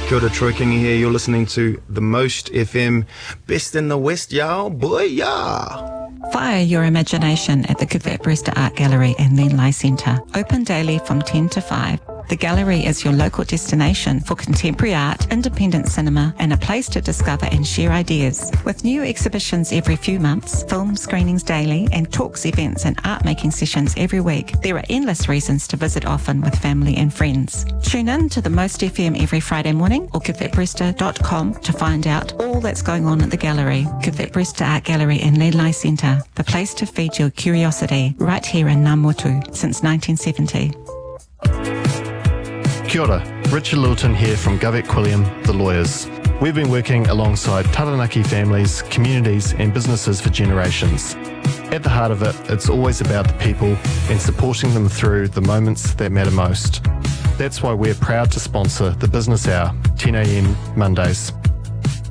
Kia ora, Troy Kingi here. You're listening to The Most FM, best in the West, y'all. Boy, yeah. Fire your imagination at the Kuvep Brewster Art Gallery and Lenlai Centre. Open daily from 10 to 5. The gallery is your local destination for contemporary art, independent cinema, and a place to discover and share ideas. With new exhibitions every few months, film screenings daily, and talks, events, and art-making sessions every week, there are endless reasons to visit often with family and friends. Tune in to The Most FM every Friday morning or kuvepbrewster.com to find out all that's going on at the gallery. Kuvep Brewster Art Gallery and Lenlai Centre, the place to feed your curiosity, right here in Ngāmotu since 1970. Kia ora, Richard Littleton here from Govett Quilliam, the lawyers. We've been working alongside Taranaki families, communities and businesses for generations. At the heart of it, it's always about the people and supporting them through the moments that matter most. That's why we're proud to sponsor the Business Hour, 10 a.m. Mondays.